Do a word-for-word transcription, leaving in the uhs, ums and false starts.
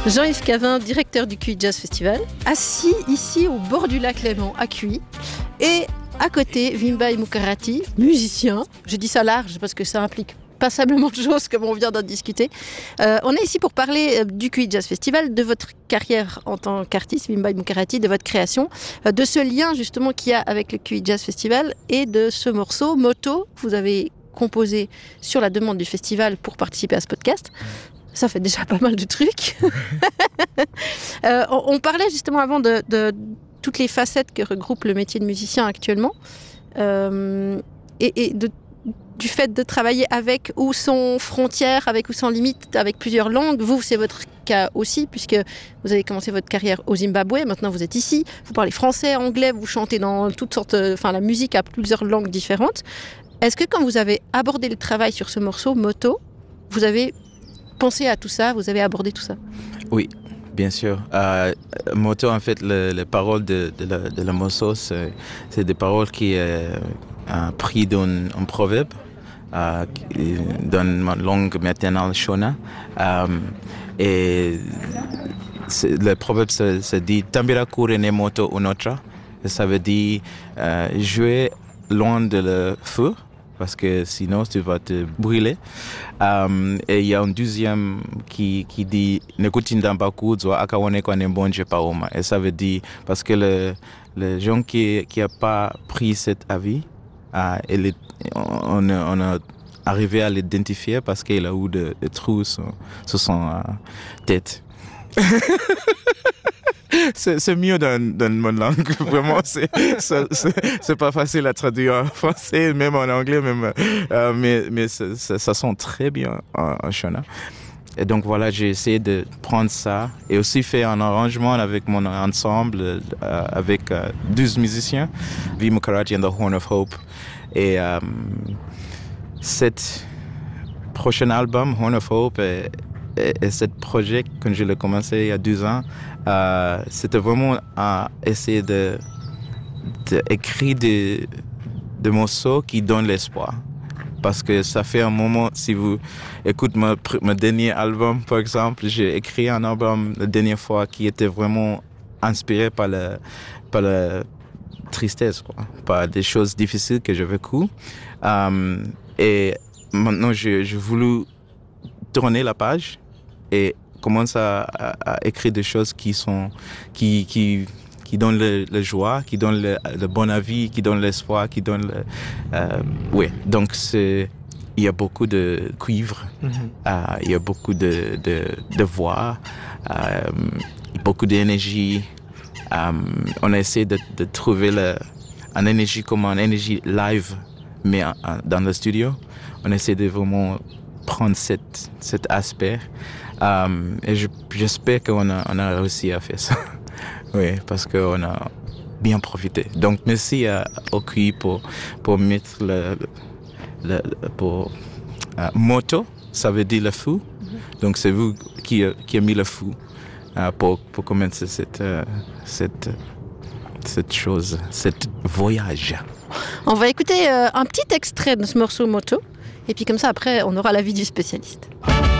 Jean-Yves Cavin, directeur du Q I Jazz Festival, assis ici au bord du lac Léman à Cuy. Et à côté, Wimbai Moukarati, musicien. Je dis ça large parce que ça implique passablement de choses comme on vient d'en discuter. Euh, on est ici pour parler du Q I Jazz Festival, de votre carrière en tant qu'artiste, Wimbai Moukarati, de votre création, euh, de ce lien justement qu'il y a avec le Q I Jazz Festival et de ce morceau, Moto, que vous avez composé sur la demande du festival pour participer à ce podcast. Ça fait déjà pas mal de trucs. euh, on, on parlait justement avant de, de toutes les facettes que regroupe le métier de musicien actuellement euh, et, et de, du fait de travailler avec ou sans frontières, avec ou sans limite, avec plusieurs langues. Vous, c'est votre cas aussi, puisque vous avez commencé votre carrière au Zimbabwe, maintenant vous êtes ici, vous parlez français, anglais, vous chantez dans toutes sortes, enfin la musique a plusieurs langues différentes. Est-ce que quand vous avez abordé le travail sur ce morceau, Moto, vous avez pensé à tout ça, vous avez abordé tout ça? Oui, bien sûr. Euh, Moto, en fait, le, les paroles de, de, la, de la morceau, c'est, c'est des paroles qui sont euh, prises d'un un proverbe euh, dans ma langue maternelle Shona. Euh, et le proverbe se, se dit « Tambira kurene moto unotra ». Ça veut dire euh, « jouer loin de le feu ». Parce que sinon tu vas te brûler. Um, et il y a un deuxième qui, qui dit Nekutindampaku zwa akawone kwa nembonje paoma. Et ça veut dire, parce que le, le gens qui qui a pas pris cet avis, uh, est, on, on a arrivé à l'identifier parce qu'il a eu des de trous sur, sur son uh, tête. C'est, c'est mieux dans, dans mon langue, vraiment, c'est, c'est, c'est, c'est pas facile à traduire en français, même en anglais, même, euh, mais, mais ça, ça, ça sonne très bien en, en Shona. Et donc voilà, j'ai essayé de prendre ça et aussi faire un arrangement avec mon ensemble, euh, avec euh, douze musiciens, Wimbai Moukarati and the Horn of Hope. Et euh, cet prochain album, Horn of Hope, est, et, et ce projet, quand je l'ai commencé il y a deux ans, euh, c'était vraiment à essayer de, de écrire des, des morceaux qui donnent l'espoir. Parce que ça fait un moment, si vous écoutez mon, mon dernier album, par exemple, j'ai écrit un album la dernière fois qui était vraiment inspiré par la, par la tristesse, quoi, par des choses difficiles que j'ai vécues. Um, et maintenant, j'ai, j'ai voulu tourner la page et commencer à, à, à écrire des choses qui sont qui qui qui donnent le, le joie, qui donnent le, le bon avis, qui donnent l'espoir, qui donnent le euh, oui. Donc c'est il y a beaucoup de cuivre, mm-hmm. euh, il y a beaucoup de de, de voix, euh, beaucoup d'énergie. Euh, on a essayé de, de trouver le, une énergie comme une énergie live, mais en, en, dans le studio. On essaie de vraiment prendre cet, cet aspect. Um, et je, j'espère qu'on a, on a réussi à faire ça. Oui, parce qu'on a bien profité. Donc, merci à, au Q I pour, pour mettre le, le, le pour, uh, Moto, ça veut dire le fou. Mm-hmm. Donc, c'est vous qui, qui a mis le fou uh, pour, pour commencer cette, uh, cette, cette chose, cet voyage. On va écouter euh, un petit extrait de ce morceau Moto. Et puis comme ça, après, on aura l'avis du spécialiste.